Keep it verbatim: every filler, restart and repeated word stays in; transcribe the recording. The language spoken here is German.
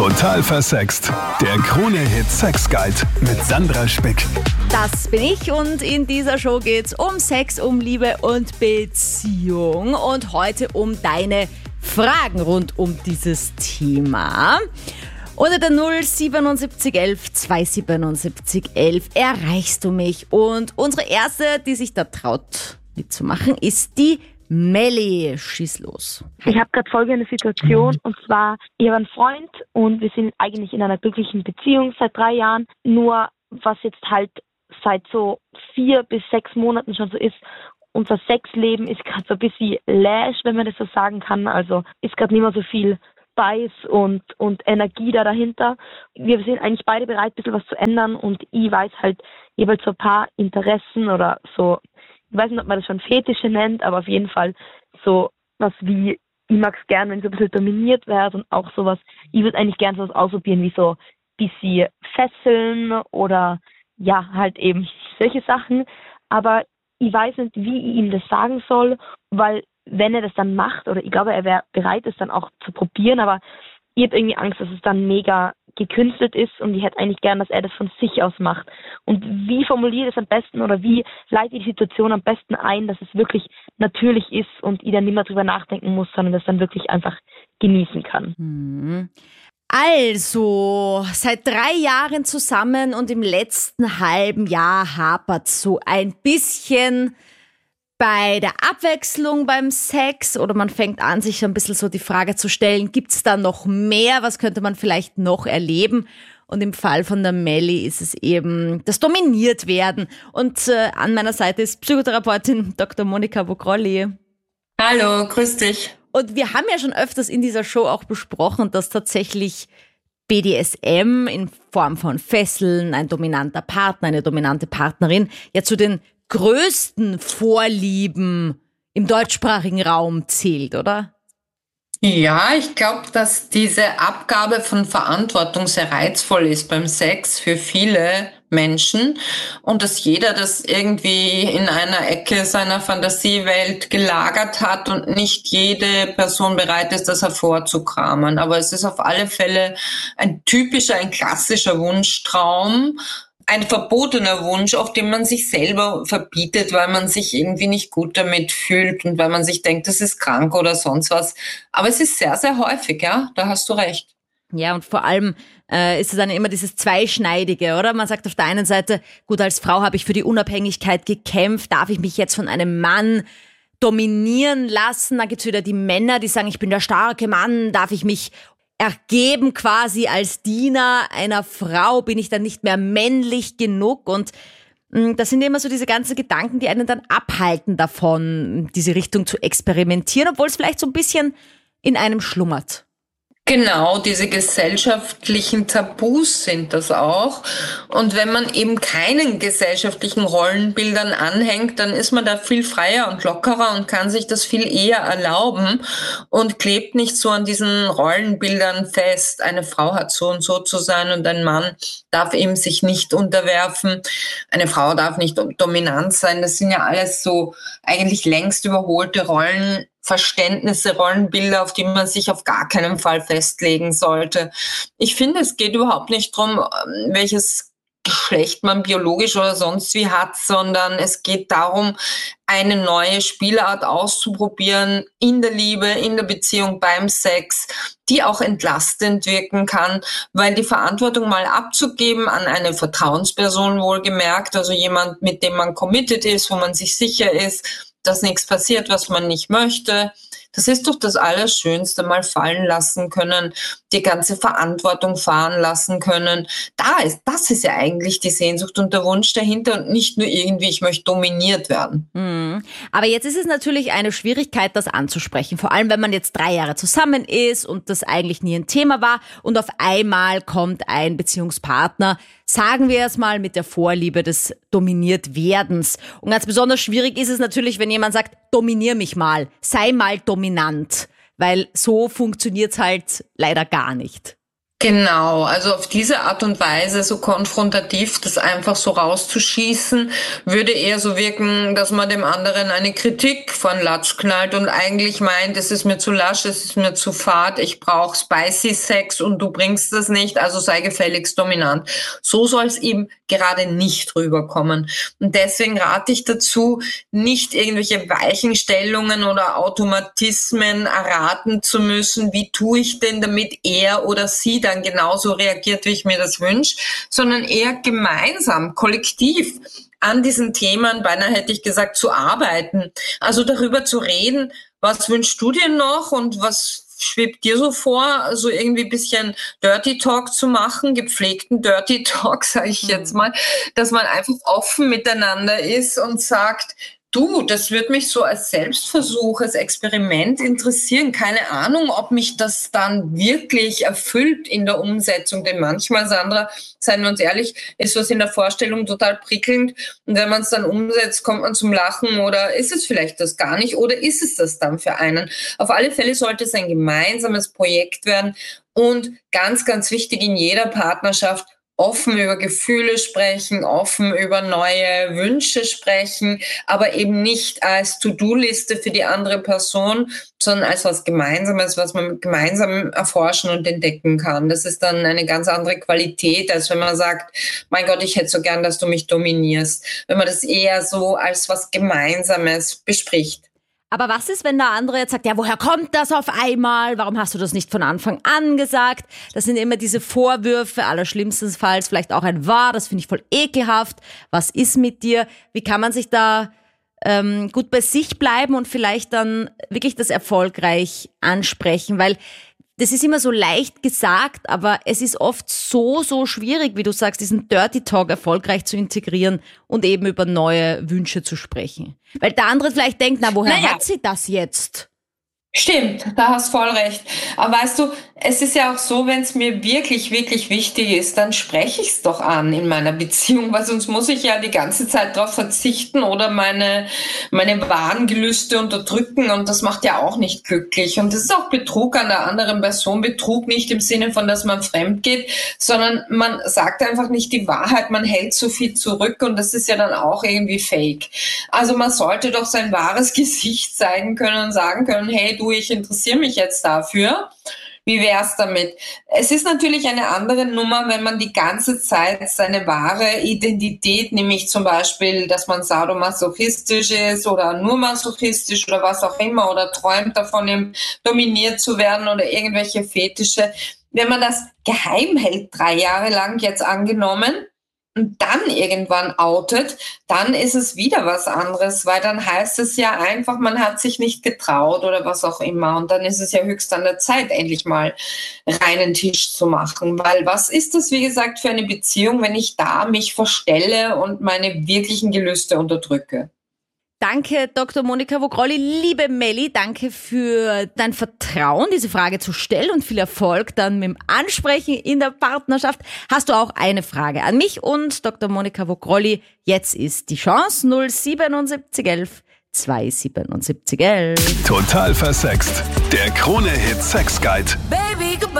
Total versext. Der Krone-Hit Sex Guide mit Sandra Spick. Das bin ich und in dieser Show geht's um Sex, um Liebe und Beziehung und heute um deine Fragen rund um dieses Thema. Unter der null siebenundsiebzig elf zweihundertsiebenundsiebzig elf erreichst du mich und unsere erste, die sich da traut mitzumachen, ist die Melli. Schieß los. Ich habe gerade folgende Situation und zwar, ich habe einen Freund und wir sind eigentlich in einer glücklichen Beziehung seit drei Jahren, nur was jetzt halt seit so vier bis sechs Monaten schon so ist, unser Sexleben ist gerade so ein bisschen lash, wenn man das so sagen kann, also ist gerade nicht mehr so viel Beiß und, und Energie da dahinter. Wir sind eigentlich beide bereit, ein bisschen was zu ändern und ich weiß halt jeweils so ein paar Interessen oder so, ich weiß nicht, ob man das schon Fetische nennt, aber auf jeden Fall so was wie, ich mag es gern, wenn ich so ein bisschen dominiert werde und auch sowas, ich würde eigentlich gern sowas ausprobieren wie so ein bisschen Fesseln oder ja, halt eben solche Sachen, aber ich weiß nicht, wie ich ihm das sagen soll, weil wenn er das dann macht, oder ich glaube, er wäre bereit, es dann auch zu probieren, aber ich habe irgendwie Angst, dass es dann mega gekünstelt ist und ich hätte eigentlich gern, dass er das von sich aus macht. Und wie formuliere ich das am besten oder wie leite ich die Situation am besten ein, dass es wirklich natürlich ist und ich dann nicht mehr drüber nachdenken muss, sondern das dann wirklich einfach genießen kann. Hm. Also, seit drei Jahren zusammen und im letzten halben Jahr hapert so ein bisschen bei der Abwechslung beim Sex oder man fängt an, sich ein bisschen so die Frage zu stellen, gibt's da noch mehr? Was könnte man vielleicht noch erleben? Und im Fall von der Melli ist es eben das dominiert werden. Und äh, an meiner Seite ist Psychotherapeutin Doktor Monika Vogrolli. Hallo, grüß dich. Und wir haben ja schon öfters in dieser Show auch besprochen, dass tatsächlich B D S M in Form von Fesseln, ein dominanter Partner, eine dominante Partnerin, ja zu den größten Vorlieben im deutschsprachigen Raum zählt, oder? Ja, ich glaube, dass diese Abgabe von Verantwortung sehr reizvoll ist beim Sex für viele Menschen und dass jeder das irgendwie in einer Ecke seiner Fantasiewelt gelagert hat und nicht jede Person bereit ist, das hervorzukramen. Aber es ist auf alle Fälle ein typischer, ein klassischer Wunschtraum, ein verbotener Wunsch, auf den man sich selber verbietet, weil man sich irgendwie nicht gut damit fühlt und weil man sich denkt, das ist krank oder sonst was. Aber es ist sehr, sehr häufig, ja, da hast du recht. Ja, und vor allem äh, ist es dann immer dieses Zweischneidige, oder? Man sagt auf der einen Seite, gut, als Frau habe ich für die Unabhängigkeit gekämpft, darf ich mich jetzt von einem Mann dominieren lassen? Dann gibt's wieder die Männer, die sagen, ich bin der starke Mann, darf ich mich ergeben quasi als Diener einer Frau, bin ich dann nicht mehr männlich genug und mh, das sind immer so diese ganzen Gedanken, die einen dann abhalten davon, diese Richtung zu experimentieren, obwohl es vielleicht so ein bisschen in einem schlummert. Genau, diese gesellschaftlichen Tabus sind das auch. Und wenn man eben keinen gesellschaftlichen Rollenbildern anhängt, dann ist man da viel freier und lockerer und kann sich das viel eher erlauben und klebt nicht so an diesen Rollenbildern fest. Eine Frau hat so und so zu sein und ein Mann darf eben sich nicht unterwerfen. Eine Frau darf nicht dominant sein. Das sind ja alles so eigentlich längst überholte Rollen. Verständnisse, Rollenbilder, auf die man sich auf gar keinen Fall festlegen sollte. Ich finde, es geht überhaupt nicht darum, welches Geschlecht man biologisch oder sonst wie hat, sondern es geht darum, eine neue Spielart auszuprobieren in der Liebe, in der Beziehung, beim Sex, die auch entlastend wirken kann, weil die Verantwortung mal abzugeben an eine Vertrauensperson wohlgemerkt, also jemand, mit dem man committed ist, wo man sich sicher ist, dass nichts passiert, was man nicht möchte. Das ist doch das Allerschönste, mal fallen lassen können, die ganze Verantwortung fahren lassen können. Da ist, das ist ja eigentlich die Sehnsucht und der Wunsch dahinter und nicht nur irgendwie, ich möchte dominiert werden. Mhm. Aber jetzt ist es natürlich eine Schwierigkeit, das anzusprechen. Vor allem, wenn man jetzt drei Jahre zusammen ist und das eigentlich nie ein Thema war und auf einmal kommt ein Beziehungspartner, sagen wir es mal, mit der Vorliebe des Dominiertwerdens. Und ganz besonders schwierig ist es natürlich, wenn jemand sagt, dominier mich mal, sei mal dominant, weil so funktioniert's halt leider gar nicht. Genau, also auf diese Art und Weise so konfrontativ das einfach so rauszuschießen, würde eher so wirken, dass man dem anderen eine Kritik von Latsch knallt und eigentlich meint, es ist mir zu lasch, es ist mir zu fad, ich brauche spicy Sex und du bringst das nicht, also sei gefälligst dominant. So soll es eben gerade nicht rüberkommen. Und deswegen rate ich dazu, nicht irgendwelche Weichenstellungen oder Automatismen erraten zu müssen, wie tue ich denn, damit er oder sie dann genauso reagiert, wie ich mir das wünsche, sondern eher gemeinsam, kollektiv an diesen Themen, beinahe hätte ich gesagt, zu arbeiten. Also darüber zu reden, was wünschst du dir noch und was schwebt dir so vor, so irgendwie ein bisschen Dirty Talk zu machen, gepflegten Dirty Talk, sage ich jetzt mal, dass man einfach offen miteinander ist und sagt, du, das würde mich so als Selbstversuch, als Experiment interessieren. Keine Ahnung, ob mich das dann wirklich erfüllt in der Umsetzung. Denn manchmal, Sandra, seien wir uns ehrlich, ist was in der Vorstellung total prickelnd. Und wenn man es dann umsetzt, kommt man zum Lachen oder ist es vielleicht das gar nicht oder ist es das dann für einen? Auf alle Fälle sollte es ein gemeinsames Projekt werden und ganz, ganz wichtig in jeder Partnerschaft, offen über Gefühle sprechen, offen über neue Wünsche sprechen, aber eben nicht als To-Do-Liste für die andere Person, sondern als was Gemeinsames, was man gemeinsam erforschen und entdecken kann. Das ist dann eine ganz andere Qualität, als wenn man sagt, mein Gott, ich hätte so gern, dass du mich dominierst. Wenn man das eher so als was Gemeinsames bespricht. Aber was ist, wenn der andere jetzt sagt, ja, woher kommt das auf einmal? Warum hast du das nicht von Anfang an gesagt? Das sind immer diese Vorwürfe, allerschlimmstenfalls vielleicht auch ein Wahr, das finde ich voll ekelhaft. Was ist mit dir? Wie kann man sich da ähm, gut bei sich bleiben und vielleicht dann wirklich das erfolgreich ansprechen? Weil das ist immer so leicht gesagt, aber es ist oft so, so schwierig, wie du sagst, diesen Dirty Talk erfolgreich zu integrieren und eben über neue Wünsche zu sprechen. Weil der andere vielleicht denkt, na, woher naja. hat sie das jetzt? Stimmt, da hast voll recht. Aber weißt du, es ist ja auch so, wenn es mir wirklich, wirklich wichtig ist, dann spreche ich es doch an in meiner Beziehung, weil sonst muss ich ja die ganze Zeit darauf verzichten oder meine, meine wahren Gelüste unterdrücken und das macht ja auch nicht glücklich. Und das ist auch Betrug an der anderen Person. Betrug nicht im Sinne von, dass man fremd geht, sondern man sagt einfach nicht die Wahrheit, man hält so viel zurück und das ist ja dann auch irgendwie fake. Also man sollte doch sein wahres Gesicht zeigen können und sagen können, hey, du, ich interessiere mich jetzt dafür. Wie wär's damit? Es ist natürlich eine andere Nummer, wenn man die ganze Zeit seine wahre Identität, nämlich zum Beispiel, dass man sadomasochistisch ist oder nur masochistisch oder was auch immer oder träumt davon, dominiert zu werden oder irgendwelche Fetische. Wenn man das geheim hält, drei Jahre lang jetzt angenommen, und dann irgendwann outet, dann ist es wieder was anderes, weil dann heißt es ja einfach, man hat sich nicht getraut oder was auch immer. Und dann ist es ja höchst an der Zeit, endlich mal reinen Tisch zu machen. Weil was ist das, wie gesagt, für eine Beziehung, wenn ich da mich verstelle und meine wirklichen Gelüste unterdrücke? Danke, Doktor Monika Vogrolli. Liebe Melli, danke für dein Vertrauen, diese Frage zu stellen und viel Erfolg dann mit dem Ansprechen in der Partnerschaft. Hast du auch eine Frage an mich und Doktor Monika Vogrolli? Jetzt ist die Chance null siebenundsiebzig elf zweihundertsiebenundsiebzig elf. Total versext. Der Krone-Hit Sex Guide. Baby, goodbye.